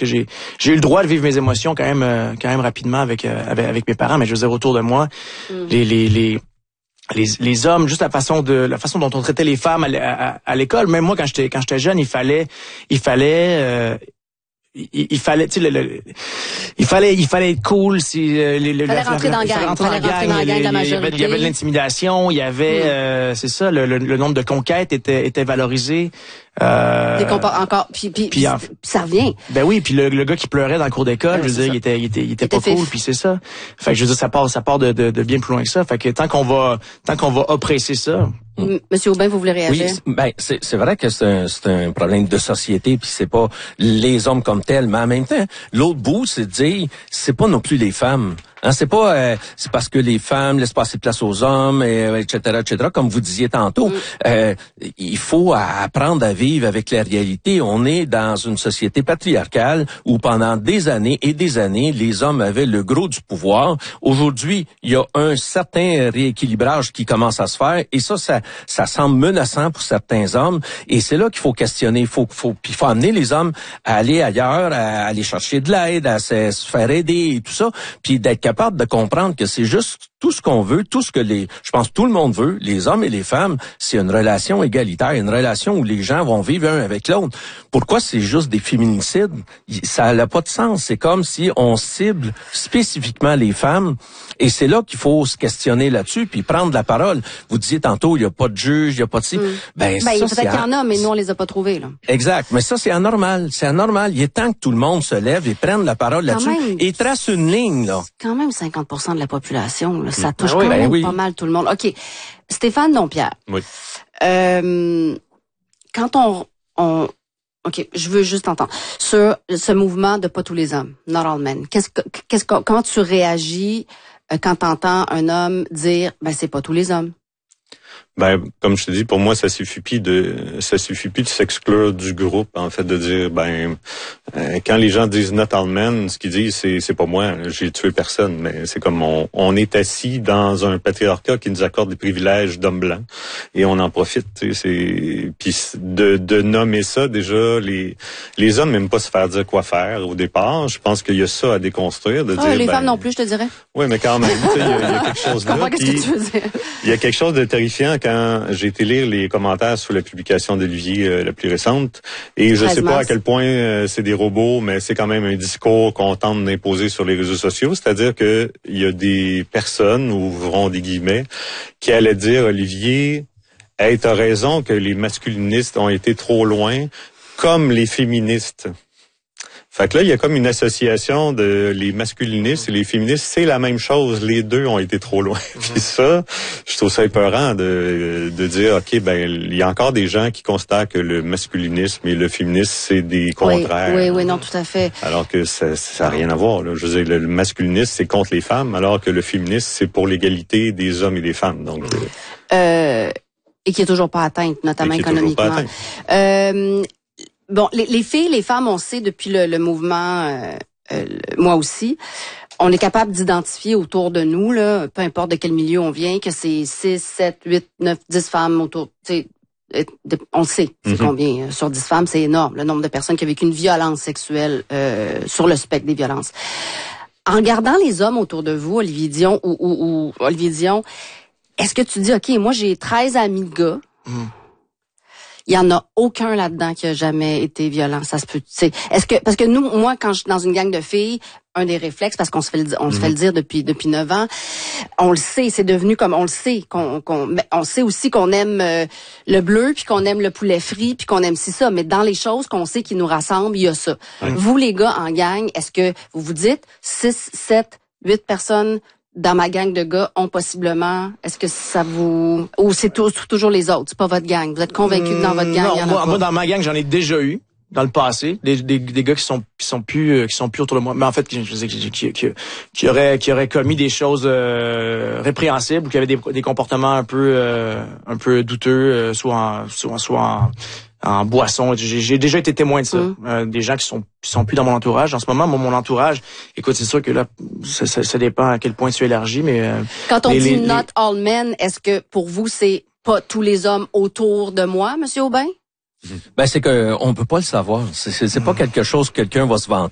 que j'ai eu le droit de vivre mes émotions quand même rapidement avec mes parents, mais je veux dire autour de moi, les hommes, juste la façon dont on traitait les femmes à l'école. Même moi, quand j'étais jeune, il fallait, tu sais, il fallait être cool. Il fallait rentrer dans la gang. De la majorité. Il y avait de l'intimidation. Il y avait, c'est ça, le nombre de conquêtes était valorisé. Encore, puis ça revient. Ben oui, puis le gars qui pleurait dans le cours d'école, je veux dire, il était pas cool, puis c'est ça. Fait que je veux dire, ça part de bien plus loin que ça. Fait que tant qu'on va oppresser ça. Monsieur Aubin, vous voulez réagir? Oui, c'est vrai que c'est un problème de société, puis c'est pas les hommes comme tels, mais en même temps, l'autre bout, c'est de dire, c'est pas non plus les femmes. Hein, c'est pas c'est parce que les femmes laissent pas assez de place aux hommes, etc., comme vous disiez tantôt. Il faut apprendre à vivre avec la réalité. On est dans une société patriarcale où pendant des années et des années, les hommes avaient le gros du pouvoir. Aujourd'hui, il y a un certain rééquilibrage qui commence à se faire, et ça semble menaçant pour certains hommes. Et c'est là qu'il faut questionner. Il faut amener les hommes à aller ailleurs, à aller chercher de l'aide, à se faire aider et tout ça, puis d'être capable de comprendre que c'est juste tout ce qu'on veut, je pense tout le monde veut, les hommes et les femmes, c'est une relation égalitaire, une relation où les gens vont vivre un avec l'autre. Pourquoi c'est juste des féminicides? Ça n'a pas de sens. C'est comme si on cible spécifiquement les femmes, et c'est là qu'il faut se questionner là-dessus, puis prendre la parole. Vous disiez tantôt, il n'y a pas de juge, il n'y a pas de... peut-être qu'il y en a, mais nous, on les a pas trouvés, là. Exact. Mais ça, c'est anormal. C'est anormal. Il est temps que tout le monde se lève et prenne la parole là-dessus et trace une ligne, là. Quand même 50% de la population, là. Ça touche quand même pas mal tout le monde. OK. Stéphane Dompierre. Oui. Quand OK, je veux juste entendre sur ce mouvement de pas tous les hommes, not all men. Comment tu réagis quand t'entends un homme dire, c'est pas tous les hommes? Comme je te dis, pour moi, ça suffit plus de s'exclure du groupe, en fait, de dire, quand les gens disent not all men, ce qu'ils disent, c'est pas moi, j'ai tué personne, mais c'est comme on est assis dans un patriarcat qui nous accorde des privilèges d'hommes blancs, et on en profite, tu sais, puis de nommer ça, déjà, les hommes n'aiment pas se faire dire quoi faire au départ. Je pense qu'il y a ça à déconstruire, de dire, les femmes non plus, je te dirais. Oui, mais quand même, tu sais, il y a quelque chose là. Qu'est-ce que tu veux dire? Il y a quelque chose de terrifiant quand j'ai été lire les commentaires sur la publication d'Olivier la plus récente, et je sais pas à quel point c'est des robots, mais c'est quand même un discours qu'on tente d'imposer sur les réseaux sociaux, c'est-à-dire que il y a des personnes, ouvrons des guillemets, qui allaient dire, Olivier, hey, t'as raison que les masculinistes ont été trop loin, comme les féministes. Fait que là, il y a comme une association de les masculinistes et les féministes, c'est la même chose. Les deux ont été trop loin. Puis ça, je trouve ça épeurant de dire, OK, il y a encore des gens qui considèrent que le masculinisme et le féminisme, c'est des contraires. Oui, non, tout à fait. Alors que ça n'a rien à voir, là. Je veux dire, le masculinisme, c'est contre les femmes, alors que le féminisme, c'est pour l'égalité des hommes et des femmes. Donc, et qui est toujours pas atteinte, notamment économiquement. Bon, les filles, les femmes, on sait depuis le mouvement, moi aussi, on est capable d'identifier autour de nous, là, peu importe de quel milieu on vient, que c'est 6, 7, 8, 9, 10 femmes autour, tu sais, on le sait, c'est combien sur 10 femmes, c'est énorme, le nombre de personnes qui ont vécu une violence sexuelle sur le spectre des violences. En regardant les hommes autour de vous, Olivier Dion, ou Olivier Dion, est-ce que tu dis, OK, moi j'ai 13 amis de gars, il y en a aucun là-dedans qui a jamais été violent, ça se peut, tu sais. Parce que moi, quand je suis dans une gang de filles, un des réflexes, parce qu'on se fait le dire depuis 9 ans, on le sait, c'est devenu comme, on le sait, on sait aussi qu'on aime le bleu, puis qu'on aime le poulet frit, puis qu'on aime ça, mais dans les choses qu'on sait qui nous rassemblent, il y a ça. Vous, les gars, en gang, est-ce que vous vous dites 6, 7, 8 personnes dans ma gang de gars ont possiblement, est-ce que ça vous, ou c'est toujours les autres, c'est pas votre gang, vous êtes convaincu que dans votre gang, il y en a pas? Moi, dans ma gang, j'en ai déjà eu dans le passé, des gars qui sont plus autour de moi, mais en fait je sais qui auraient commis des choses répréhensibles, ou qui avaient des comportements un peu douteux, soit en boisson. J'ai déjà été témoin de ça. Des gens qui sont plus dans mon entourage. En ce moment, mon entourage, écoute, c'est sûr que là, ça dépend à quel point tu élargis, mais... Quand on dit not all men, est-ce que pour vous, c'est pas tous les hommes autour de moi, Monsieur Aubin? C'est que on peut pas le savoir. C'est pas quelque chose que quelqu'un va se vanter.